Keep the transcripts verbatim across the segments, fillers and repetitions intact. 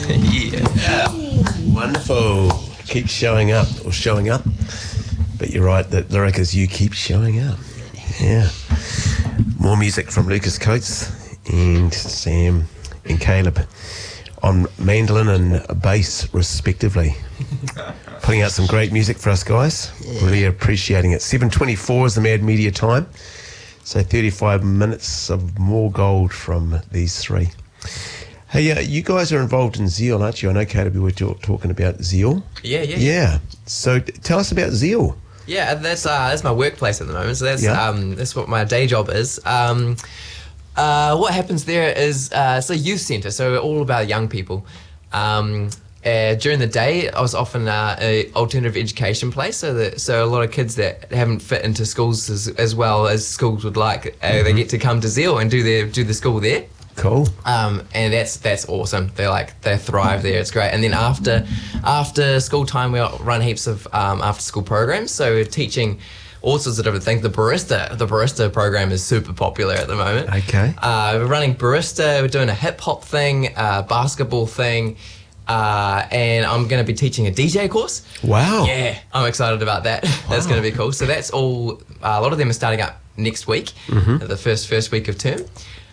Yeah. Wonderful. Keep showing up or showing up. But you're right, the lyric is you keep showing up. Yeah. More music from Lucas Coates and Sam and Caleb on mandolin and bass respectively. Putting out some great music for us guys. Yeah. Really appreciating it. seven twenty-four is the Mad Media time. So thirty-five minutes of more gold from these three. Hey, uh, you guys are involved in Zeal, aren't you? I know, Caleb, we were talk- talking about Zeal. Yeah, yeah. Yeah. So t- tell us about Zeal. Yeah, that's uh, that's my workplace at the moment. So that's Yeah. um, that's what my day job is. Um, uh, what happens there is uh, it's a youth centre, so all about young people. Um, uh, during the day, I was often uh, a alternative education place, so that so a lot of kids that haven't fit into schools as, as well as schools would like, uh, mm-hmm. they get to come to Zeal and do their do the school there. Cool. Um, and that's that's awesome. They like they thrive there. It's great. And then after after school time, we run heaps of um, after school programs. So we're teaching all sorts of different things. The barista the barista program is super popular at the moment. Okay. Uh, we're running barista. We're doing a hip hop thing, a basketball thing, uh, and I'm going to be teaching a D J course. Wow. Yeah, I'm excited about that. Wow. That's going to be cool. So that's all. Uh, a lot of them are starting up next week, mm-hmm. the first first week of term.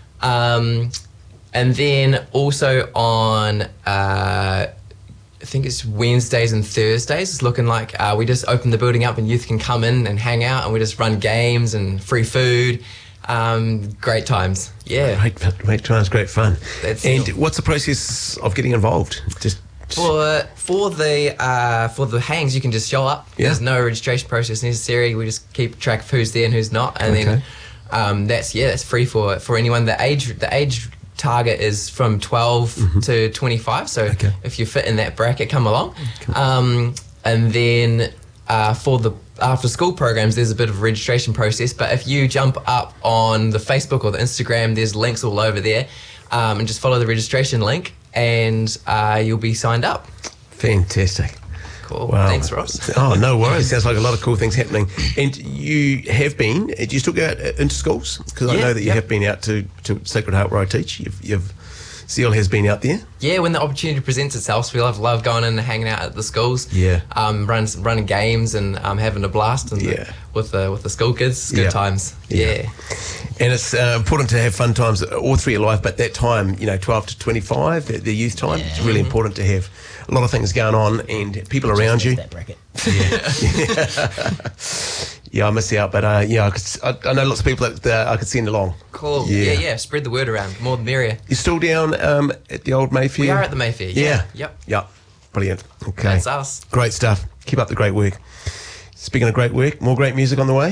Um, and then also on, uh, I think it's Wednesdays and Thursdays, it's looking like uh, we just open the building up and youth can come in and hang out and we just run games and free food. Um, great times. Yeah. Great, great times, great fun. That's and it. What's the process of getting involved? Just For for the uh, for the hangs, you can just show up. Yeah. There's no registration process necessary. We just keep track of who's there and who's not, and Okay. then um, that's yeah, that's free for for anyone. The age the age target is from twelve mm-hmm. to twenty-five. So okay. if you fit in that bracket, come along. Cool. Um, and then uh, for the after school programs, there's a bit of a registration process. But if you jump up on the Facebook or the Instagram, there's links all over there, um, and just follow the registration link, and uh, you'll be signed up. Fantastic. Cool. Wow. Thanks, Ross. Oh, no worries. Sounds like a lot of cool things happening. And you have been, do you still go out into schools? Because I Yeah, know that you yep. have been out to, to Sacred Heart where I teach. You've, you've Zeal has been out there. Yeah, when the opportunity presents itself, we love love going in and hanging out at the schools. Yeah. Um, run, running games and um, having a blast and Yeah. the, with the with the school kids. It's good Yeah. times. Yeah. Yeah. And it's uh, important to have fun times all through your life, but that time, you know, twelve to twenty-five, the, the youth time, it's really important to have a lot of things going on and people around you. That bracket. Yeah. Yeah, I miss out, but uh, yeah, I, could, I, I know lots of people that uh, I could send along. Cool. Yeah. Yeah. yeah, Spread the word around. More the merrier. You're still down um, at the old Mayfair? We are at the Mayfair. Yeah. Yeah. Yep. Yep. Brilliant. Okay. That's us. Great stuff. Keep up the great work. Speaking of great work, more great music on the way.